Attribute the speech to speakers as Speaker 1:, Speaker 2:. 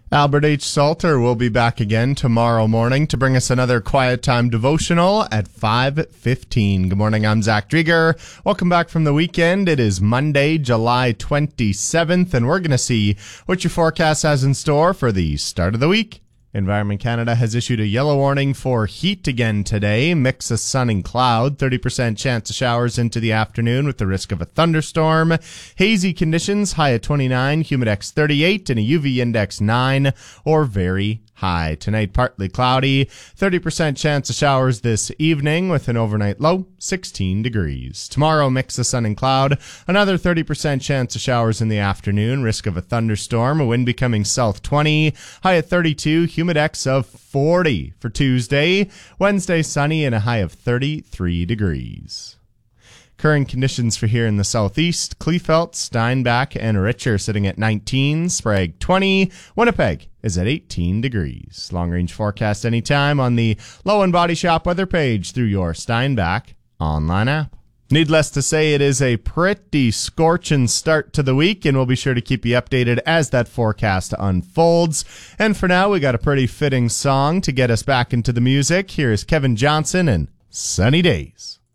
Speaker 1: Albert H. Salter will be back again tomorrow morning to bring us another Quiet Time devotional at 5:15. Good morning, I'm Zach Drieger. Welcome back from the weekend. It is Monday, July 27th, and we're going to see what your forecast has in store for the start of the week. Environment Canada has issued a yellow warning for heat again today. Mix of sun and cloud, 30% chance of showers into the afternoon with the risk of a thunderstorm. Hazy conditions, high at 29, humidex 38, and a UV index 9 or very high. Tonight, partly cloudy, 30% chance of showers this evening with an overnight low, 16 degrees. Tomorrow, mix of sun and cloud, another 30% chance of showers in the afternoon, risk of a thunderstorm, a wind becoming south 20, high at 32, humidex of 40 for Tuesday. Wednesday, sunny and a high of 33 degrees. Current conditions for here in the southeast, Kleefeld, Steinbach, and Richer sitting at 19, Sprague 20, Winnipeg is at 18 degrees. Long-range forecast anytime on the Low and Body Shop weather page through your Steinbach online app. Needless to say, it is a pretty scorching start to the week, and we'll be sure to keep you updated as that forecast unfolds. And for now, we got a pretty fitting song to get us back into the music. Here is Kevin Johnson and Sunny Days.